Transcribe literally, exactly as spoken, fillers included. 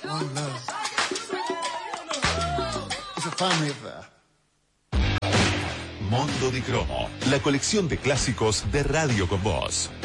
One love. It's a family affair. Mondo di Cromo, la colección de clásicos de Radio con Voz.